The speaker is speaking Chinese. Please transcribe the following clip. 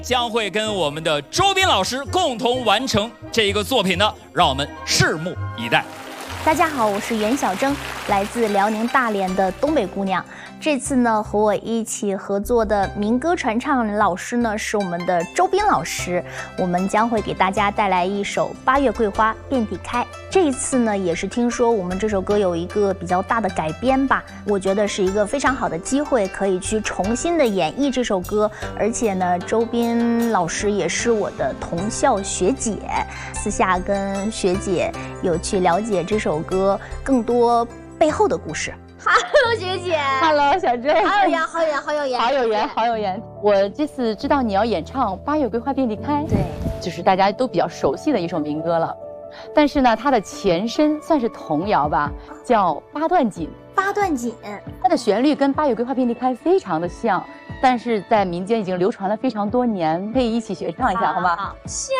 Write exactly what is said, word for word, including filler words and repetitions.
将会跟我们的周斌老师共同完成这一个作品呢？让我们拭目以待。 大家好，我是袁小征，来自辽宁大连的东北姑娘。这次呢，和我一起合作的民歌传唱老师呢，是我们的周斌老师。我们将会给大家带来一首《八月桂花遍地开》。这一次呢，也是听说我们这首歌有一个比较大的改编吧，我觉得是一个非常好的机会，可以去重新的演绎这首歌。而且呢，周斌老师也是我的同校学姐，私下跟学姐有去了解这首歌更多背后的故事。Hello， 学姐。 Hello， 小郑。 好有缘，好有缘，好有缘， 好有缘，好有缘。我这次知道你要演唱《八月桂花遍地开》， 对， 就是大家都比较熟悉的一首民歌了。但是呢，它的前身算是童谣吧，叫《八段锦》。 八段锦， 它的旋律跟《八月桂花遍地开》非常的像，但是在民间已经流传了非常多年，可以一起学唱一下，好吗？ 好。仙